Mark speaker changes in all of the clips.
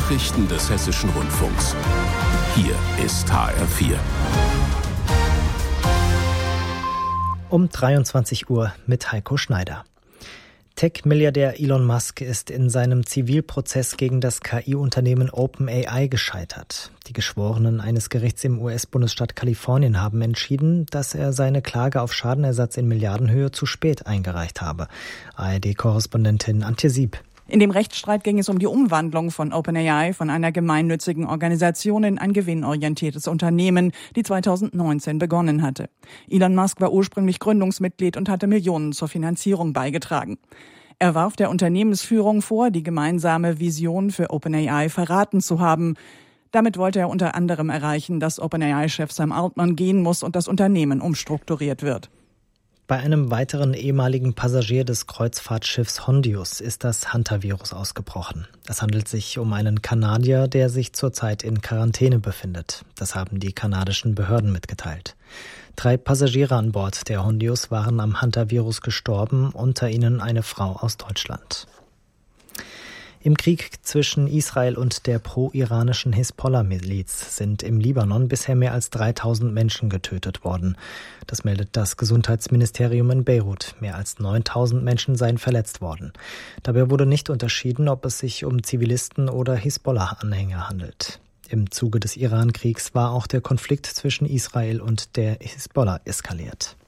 Speaker 1: Nachrichten des Hessischen Rundfunks. Hier ist HR4.
Speaker 2: Um 23 Uhr mit Heiko Schneider. Tech-Milliardär Elon Musk ist in seinem Zivilprozess gegen das KI-Unternehmen OpenAI gescheitert. Die Geschworenen eines Gerichts im US-Bundesstaat Kalifornien haben entschieden, dass er seine Klage auf Schadenersatz in Milliardenhöhe zu spät eingereicht habe. ARD-Korrespondentin Antje Sieb.
Speaker 3: In dem Rechtsstreit ging es um die Umwandlung von OpenAI von einer gemeinnützigen Organisation in ein gewinnorientiertes Unternehmen, die 2019 begonnen hatte. Elon Musk war ursprünglich Gründungsmitglied und hatte Millionen zur Finanzierung beigetragen. Er warf der Unternehmensführung vor, die gemeinsame Vision für OpenAI verraten zu haben. Damit wollte er unter anderem erreichen, dass OpenAI-Chef Sam Altman gehen muss und das Unternehmen umstrukturiert wird.
Speaker 2: Bei einem weiteren ehemaligen Passagier des Kreuzfahrtschiffs Hondius ist das Hantavirus ausgebrochen. Es handelt sich um einen Kanadier, der sich zurzeit in Quarantäne befindet. Das haben die kanadischen Behörden mitgeteilt. 3 Passagiere an Bord der Hondius waren am Hantavirus gestorben, unter ihnen eine Frau aus Deutschland. Im Krieg zwischen Israel und der pro-iranischen Hisbollah-Miliz sind im Libanon bisher mehr als 3000 Menschen getötet worden. Das meldet das Gesundheitsministerium in Beirut. Mehr als 9000 Menschen seien verletzt worden. Dabei wurde nicht unterschieden, ob es sich um Zivilisten oder Hisbollah-Anhänger handelt. Im Zuge des Iran-Kriegs war auch der Konflikt zwischen Israel und der Hisbollah eskaliert.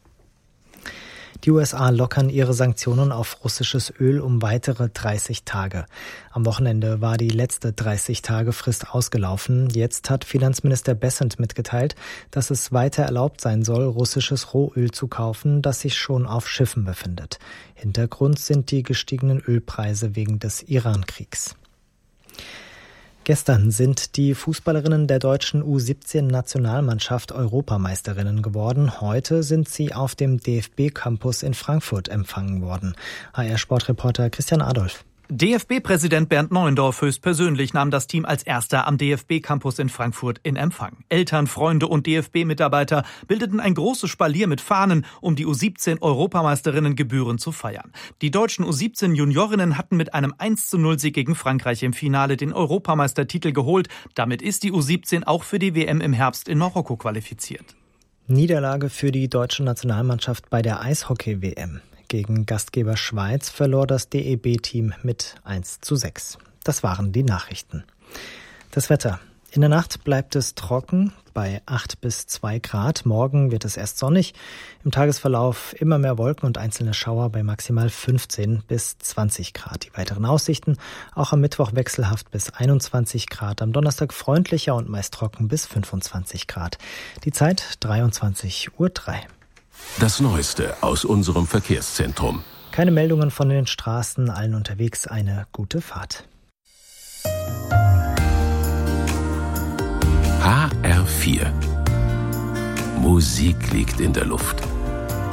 Speaker 2: Die USA lockern ihre Sanktionen auf russisches Öl um weitere 30 Tage. Am Wochenende war die letzte 30-Tage-Frist ausgelaufen. Jetzt hat Finanzminister Bessent mitgeteilt, dass es weiter erlaubt sein soll, russisches Rohöl zu kaufen, das sich schon auf Schiffen befindet. Hintergrund sind die gestiegenen Ölpreise wegen des Iran-Kriegs. Gestern sind die Fußballerinnen der deutschen U17-Nationalmannschaft Europameisterinnen geworden. Heute sind sie auf dem DFB-Campus in Frankfurt empfangen worden. HR-Sportreporter Christian Adolf.
Speaker 4: DFB-Präsident Bernd Neuendorf höchstpersönlich nahm das Team als erster am DFB-Campus in Frankfurt in Empfang. Eltern, Freunde und DFB-Mitarbeiter bildeten ein großes Spalier mit Fahnen, um die U17-Europameisterinnen gebührend zu feiern. Die deutschen U17-Juniorinnen hatten mit einem 1:0-Sieg gegen Frankreich im Finale den Europameistertitel geholt. Damit ist die U17 auch für die WM im Herbst in Marokko qualifiziert.
Speaker 2: Niederlage für die deutsche Nationalmannschaft bei der Eishockey-WM. Gegen Gastgeber Schweiz verlor das DEB-Team mit 1:6. Das waren die Nachrichten. Das Wetter. In der Nacht bleibt es trocken bei 8 bis 2 Grad. Morgen wird es erst sonnig. Im Tagesverlauf immer mehr Wolken und einzelne Schauer bei maximal 15 bis 20 Grad. Die weiteren Aussichten auch am Mittwoch wechselhaft bis 21 Grad. Am Donnerstag freundlicher und meist trocken bis 25 Grad. Die Zeit 23:03 Uhr.
Speaker 1: Das Neueste aus unserem Verkehrszentrum.
Speaker 2: Keine Meldungen von den Straßen, allen unterwegs eine gute Fahrt.
Speaker 1: HR4. Musik liegt in der Luft.